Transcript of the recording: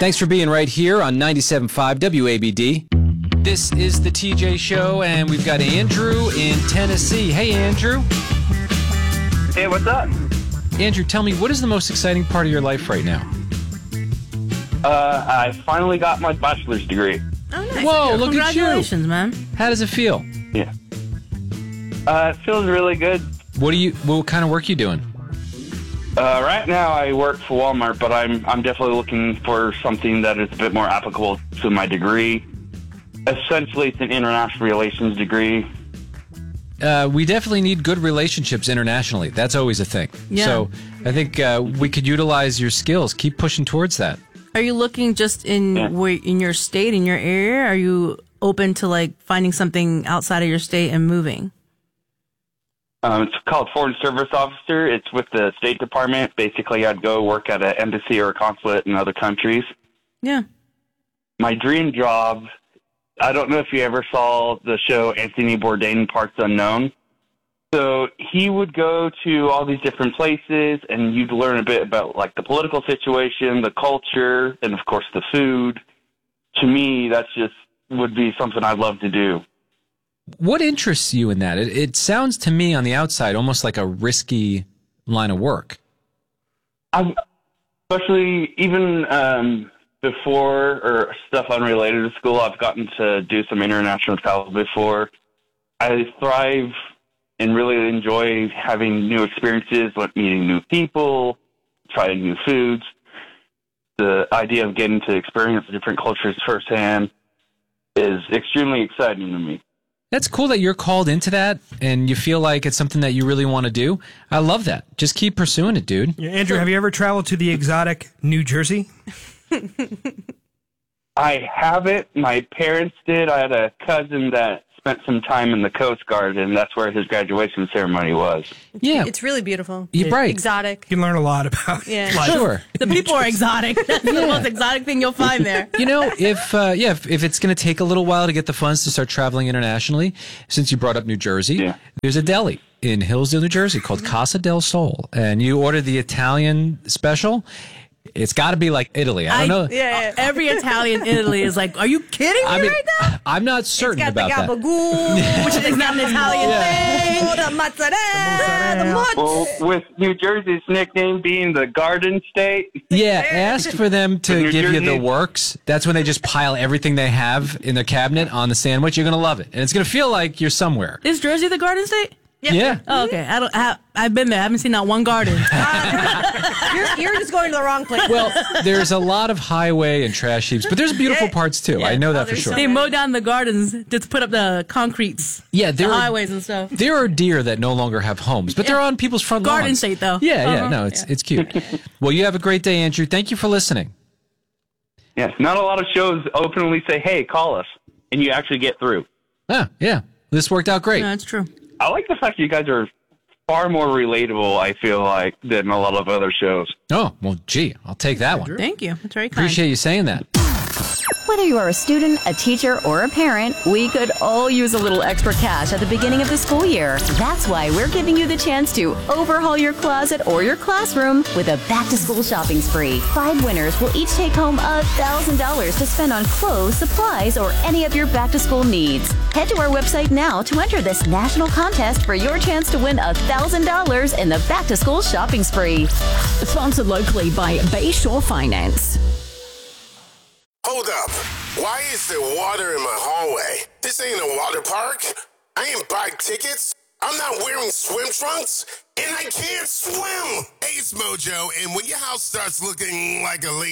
Thanks for being right here on 97.5 WABD. This is the TJ Show, and we've got Andrew in Tennessee. Hey, Andrew. Hey, what's up? Andrew, tell me, what is the most exciting part of your life right now? I finally got my bachelor's degree. Oh, nice. Whoa, look at you. Congratulations, man. How does it feel? Yeah. It feels really good. What kind of work are you doing? Right now I work for Walmart, but I'm definitely looking for something that is a bit more applicable to my degree. Essentially, it's an international relations degree. We definitely need good relationships internationally. That's always a thing. Yeah. So I think we could utilize your skills. Keep pushing towards that. Are you looking just in your state, in your area? Are you open to like finding something outside of your state and moving? It's called Foreign Service Officer. It's with the State Department. Basically, I'd go work at an embassy or a consulate in other countries. Yeah. My dream job, I don't know if you ever saw the show Anthony Bourdain, Parts Unknown. So he would go to all these different places, and you'd learn a bit about like the political situation, the culture, and of course the food. To me, that's just would be something I'd love to do. What interests you in that? It sounds to me on the outside almost like a risky line of work. Especially even before or stuff unrelated to school, I've gotten to do some international travel before. I thrive and really enjoy having new experiences, like meeting new people, trying new foods. The idea of getting to experience different cultures firsthand is extremely exciting to me. That's cool that you're called into that and you feel like it's something that you really want to do. I love that. Just keep pursuing it, dude. Yeah, Andrew, have you ever traveled to the exotic New Jersey? I haven't. My parents did. I had a cousin that spent some time in the Coast Guard, and that's where his graduation ceremony was. Yeah. It's really beautiful. You're right. Exotic. You can learn a lot about life. Sure. The people are exotic. That's the most exotic thing you'll find there. You know, if it's going to take a little while to get the funds to start traveling internationally, since you brought up New Jersey, there's a deli in Hillsdale, New Jersey called Casa del Sol, and you order the Italian special. It's got to be like Italy. I don't know. Yeah, every Italian in Italy is like, are you kidding me right now? I'm not certain about that. It's got the gabagool, Which is not an Italian thing. the mozzarella, the mozz. Well, with New Jersey's nickname being the Garden State. Yeah, ask for them to New give you the Jersey. works. That's when they just pile everything they have in their cabinet on the sandwich. You're going to love it. And it's going to feel like you're somewhere. Is Jersey the Garden State? Yeah. Oh, okay. I've been there. I haven't seen not one garden. You're just going to the wrong place. Well, there's a lot of highway and trash heaps, but there's beautiful parts too. I know that for there's sure. They mow down the gardens just put up the concretes. Yeah, The highways and stuff. There are deer that no longer have homes, but they're on people's front lawns. Garden State, though. Yeah, no, it's cute. Well, you have a great day, Andrew. Thank you for listening. Yes, not a lot of shows openly say, hey, call us, and you actually get through. Yeah. This worked out great. No, that's true. I like the fact that you guys are far more relatable, I feel like, than a lot of other shows. Oh, well, gee, I'll take that one. Thank you. That's very kind. Appreciate you saying that. Whether you are a student, a teacher, or a parent, we could all use a little extra cash at the beginning of the school year. That's why we're giving you the chance to overhaul your closet or your classroom with a back-to-school shopping spree. 5 winners will each take home $1,000 to spend on clothes, supplies, or any of your back-to-school needs. Head to our website now to enter this national contest for your chance to win $1,000 in the back-to-school shopping spree. Sponsored locally by Bayshore Finance. Hold up. Why is there water in my hallway? This ain't a water park. I ain't buying tickets. I'm not wearing swim trunks. And I can't swim. Ace Mojo, and when your house starts looking like a lake